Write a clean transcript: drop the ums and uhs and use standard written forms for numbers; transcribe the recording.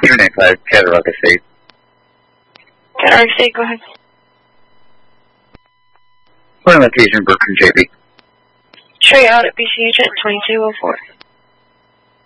295, Cataract Estate. Cataract Estate, go ahead. Point of location, Berkshire JP. Show you out at BCH at 2204.